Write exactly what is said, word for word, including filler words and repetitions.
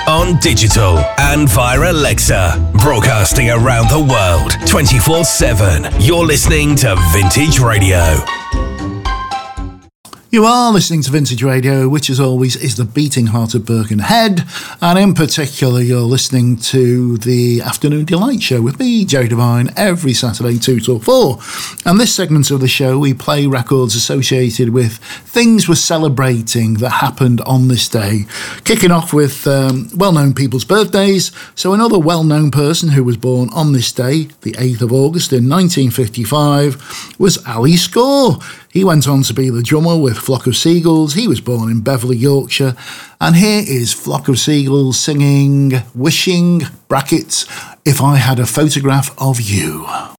on digital and via Alexa. Broadcasting around the world twenty-four seven. You're listening to Vintage Radio. You are listening to Vintage Radio, which as always is the beating heart of Birkenhead, and in particular you're listening to the Afternoon Delight Show with me, Jerry Devine, every Saturday two till four. And this segment of the show we play records associated with things we're celebrating that happened on this day, kicking off with um, well-known people's birthdays. So another well-known person who was born on this day, the eighth of August in nineteen fifty-five, was Ali Score. He went on to be the drummer with Flock of Seagulls. He was born in Beverley, Yorkshire. And here is Flock of Seagulls singing, wishing, brackets, If I Had a Photograph of You.